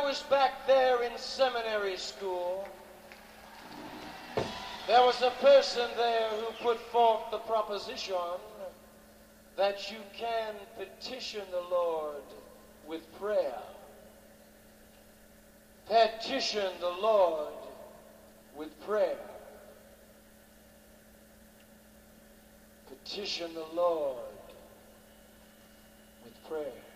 was back there in seminary school, there was a person there who put forth the proposition that you can petition the Lord with prayer. Petition the Lord with prayer. Petition the Lord with prayer.